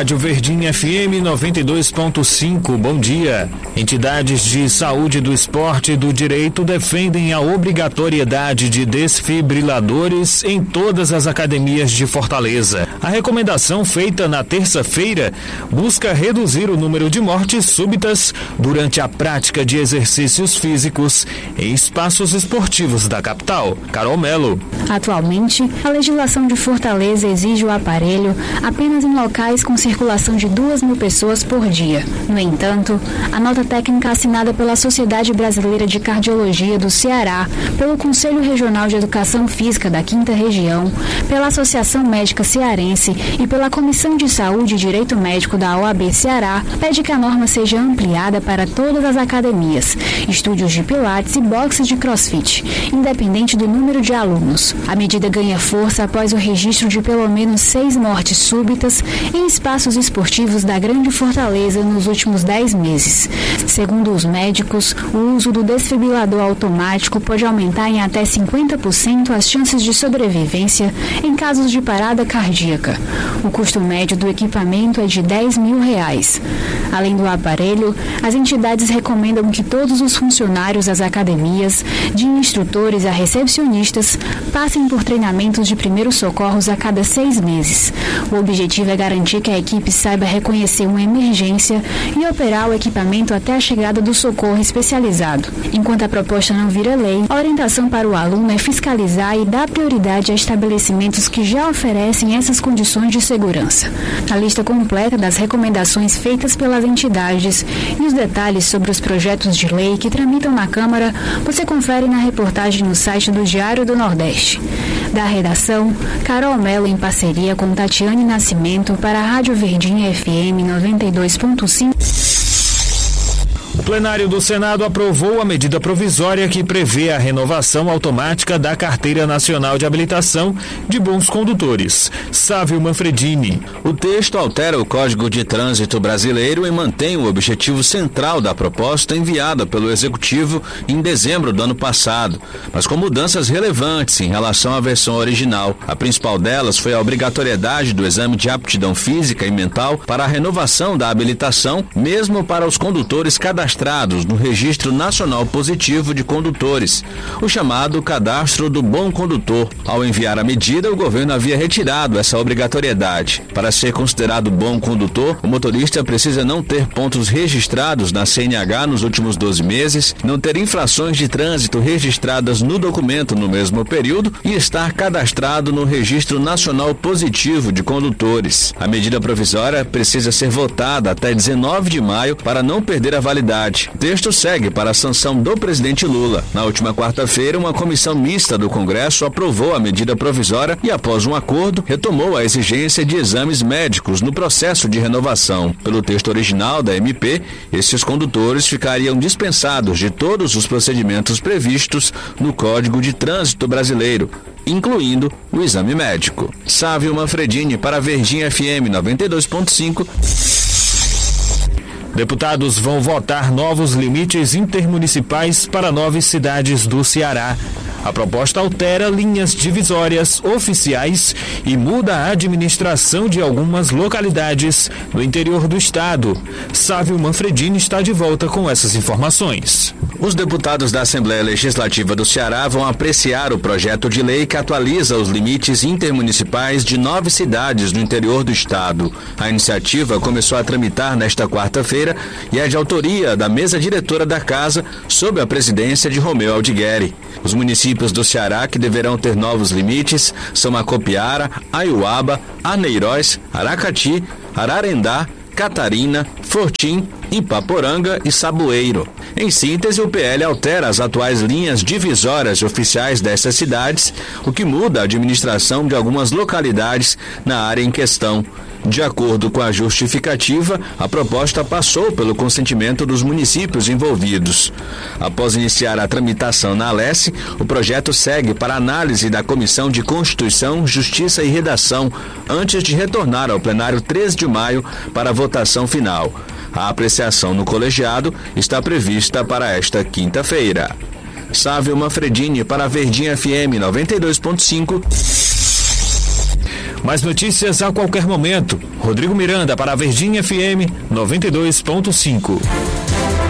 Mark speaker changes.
Speaker 1: Rádio Verdinha FM 92.5, bom dia. Entidades de saúde do esporte e do direito defendem a obrigatoriedade de desfibriladores em todas as academias de Fortaleza. A recomendação feita na terça-feira busca reduzir o número de mortes súbitas durante a prática de exercícios físicos em espaços esportivos da capital. Carol Melo.
Speaker 2: Atualmente, a legislação de Fortaleza exige o aparelho apenas em locais com circulação de 2.000 pessoas por dia. No entanto, a nota técnica assinada pela Sociedade Brasileira de Cardiologia do Ceará, pelo Conselho Regional de Educação Física da 5ª Região, pela Associação Médica Cearense e pela Comissão de Saúde e Direito Médico da OAB Ceará, pede que a norma seja ampliada para todas as academias, estúdios de pilates e boxes de crossfit, independente do número de alunos. A medida ganha força após o registro de pelo menos 6 mortes súbitas em espaços esportivos da Grande Fortaleza nos últimos 10 meses. Segundo os médicos, o uso do desfibrilador automático pode aumentar em até 50% as chances de sobrevivência em casos de parada cardíaca. O custo médio do equipamento é de R$10.000. Além do aparelho, as entidades recomendam que todos os funcionários das academias, de instrutores a recepcionistas, passem por treinamentos de primeiros socorros a cada 6 meses. O objetivo é garantir que a equipe saiba reconhecer uma emergência e operar o equipamento até a chegada do socorro especializado. Enquanto a proposta não vira lei, a orientação para o aluno é fiscalizar e dar prioridade a estabelecimentos que já oferecem essas condições de segurança. A lista completa das recomendações feitas pelas entidades e os detalhes sobre os projetos de lei que tramitam na Câmara você confere na reportagem no site do Diário do Nordeste. Da redação, Carol Melo em parceria com Tatiane Nascimento para a Rádio Verdinha FM 92.5.
Speaker 1: O plenário do Senado aprovou a medida provisória que prevê a renovação automática da Carteira Nacional de Habilitação de Bons Condutores. Sávio Manfredini.
Speaker 3: O texto altera o Código de Trânsito Brasileiro e mantém o objetivo central da proposta enviada pelo Executivo em dezembro do ano passado, mas com mudanças relevantes em relação à versão original. A principal delas foi a obrigatoriedade do exame de aptidão física e mental para a renovação da habilitação, mesmo para os condutores cadastrados no Registro Nacional Positivo de Condutores, o chamado Cadastro do Bom Condutor. Ao enviar a medida, o governo havia retirado essa obrigatoriedade. Para ser considerado bom condutor, o motorista precisa não ter pontos registrados na CNH nos últimos 12 meses, não ter infrações de trânsito registradas no documento no mesmo período e estar cadastrado no Registro Nacional Positivo de Condutores. A medida provisória precisa ser votada até 19 de maio para não perder a validade. O texto segue para a sanção do presidente Lula. Na última quarta-feira, uma comissão mista do Congresso aprovou a medida provisória e, após um acordo, retomou a exigência de exames médicos no processo de renovação. Pelo texto original da MP, esses condutores ficariam dispensados de todos os procedimentos previstos no Código de Trânsito Brasileiro, incluindo o exame médico. Sávio Manfredini para a Verdinha FM 92.5.
Speaker 1: Deputados vão votar novos limites intermunicipais para 9 cidades do Ceará. A proposta altera linhas divisórias oficiais e muda a administração de algumas localidades no interior do estado. Sávio Manfredini está de volta com essas informações.
Speaker 3: Os deputados da Assembleia Legislativa do Ceará vão apreciar o projeto de lei que atualiza os limites intermunicipais de 9 cidades no interior do estado. A iniciativa começou a tramitar nesta quarta-feira e é de autoria da mesa diretora da Casa, sob a presidência de Romeu Aldigueri. Os municípios do Ceará que deverão ter novos limites são Acopiara, Aiuaba, Arneiroz, Aracati, Ararendá, Catarina, Fortim, Ipaporanga e Saboeiro. Em síntese, o PL altera as atuais linhas divisórias oficiais dessas cidades, o que muda a administração de algumas localidades na área em questão. De acordo com a justificativa, a proposta passou pelo consentimento dos municípios envolvidos. Após iniciar a tramitação na Alesse, o projeto segue para análise da Comissão de Constituição, Justiça e Redação, antes de retornar ao plenário 13 de maio para a votação final. A apreciação no colegiado está prevista para esta quinta-feira. Sávio Manfredini para a Verdinha FM 92.5.
Speaker 1: Mais notícias a qualquer momento. Rodrigo Miranda para a Verdinha FM 92.5.